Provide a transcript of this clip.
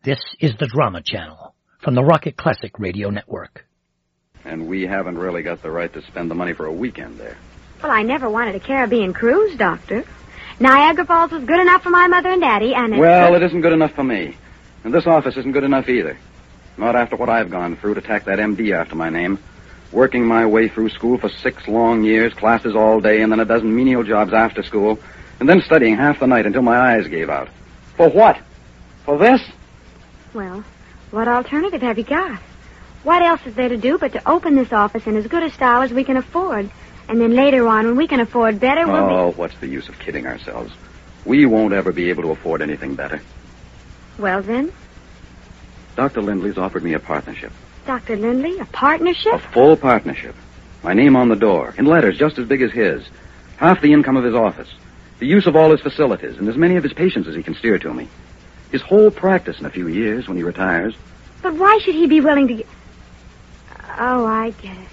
This is the Drama Channel from the Rocket Classic Radio Network. And we haven't really got the right to spend the money for a weekend there. Well, I never wanted a Caribbean cruise, Doctor. Niagara Falls was good enough for my mother and Daddy, and Well, it isn't good enough for me. And this office isn't good enough either. Not after what I've gone through to tack that MD after my name. Working my way through school for 6 long years, classes all day, and then a dozen menial jobs after school, and then studying half the night until my eyes gave out. For what? For this? Well, what alternative have you got? What else is there to do but to open this office in as good a style as we can afford? And then later on, when we can afford better, we'll be... Oh, what's the use of kidding ourselves? We won't ever be able to afford anything better. Well, then? Dr. Lindley's offered me a partnership. Dr. Lindley, a partnership? A full partnership. My name on the door, in letters just as big as his. Half the income of his office. The use of all his facilities, and as many of his patients as he can steer to me. His whole practice in a few years when he retires. But why should he be willing to... Oh, I get it.